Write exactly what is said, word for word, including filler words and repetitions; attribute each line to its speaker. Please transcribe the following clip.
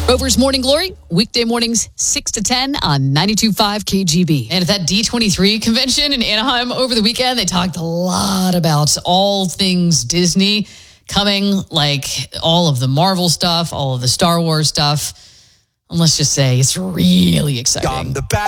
Speaker 1: Rover's Morning Glory, weekday mornings six to ten on ninety-two point five K G B. And at that D twenty-three convention in Anaheim over the weekend, they talked a lot about all things Disney coming, like all of the Marvel stuff, all of the Star Wars stuff. And let's just say it's really exciting.